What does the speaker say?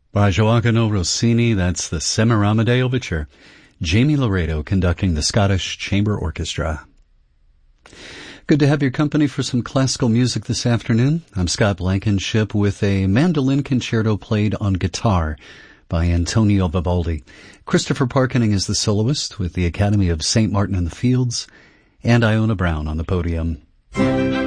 By Joaquino Rossini, that's the Semiramide Overture. Jamie Laredo conducting the Scottish Chamber Orchestra. Good to have your company for some classical music this afternoon. I'm Scott Blankenship with a mandolin concerto played on guitar by Antonio Vivaldi. Christopher Parkening is the soloist with the Academy of St. Martin in the Fields, and Iona Brown on the podium.